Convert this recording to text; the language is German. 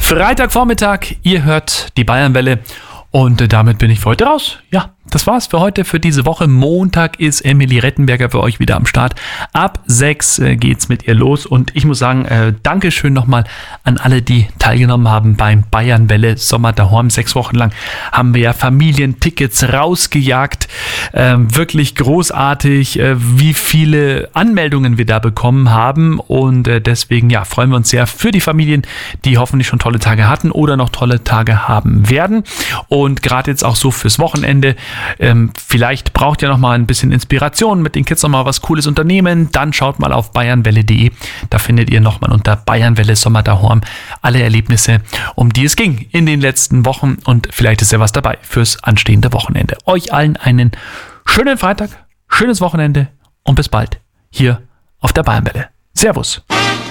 Freitagvormittag, ihr hört die Bayernwelle und damit bin ich für heute raus. Ja, das war's für heute, für diese Woche. Montag ist Emily Rettenberger für euch wieder am Start. Ab 6 geht's mit ihr los und ich muss sagen, Dankeschön nochmal an alle, die teilgenommen haben beim Bayernwelle Sommer daheim. 6 Wochen lang haben wir ja Familientickets rausgejagt. Wirklich großartig, wie viele Anmeldungen wir da bekommen haben und deswegen ja, freuen wir uns sehr für die Familien, die hoffentlich schon tolle Tage hatten oder noch tolle Tage haben werden. Und gerade jetzt auch so fürs Wochenende, vielleicht braucht ihr noch mal ein bisschen Inspiration, mit den Kids noch mal was Cooles unternehmen, dann schaut mal auf bayernwelle.de, da findet ihr noch mal unter Bayernwelle Sommer daheim alle Erlebnisse, um die es ging in den letzten Wochen und vielleicht ist ja was dabei fürs anstehende Wochenende. Euch allen einen schönen Freitag, schönes Wochenende und bis bald hier auf der Bayernwelle. Servus!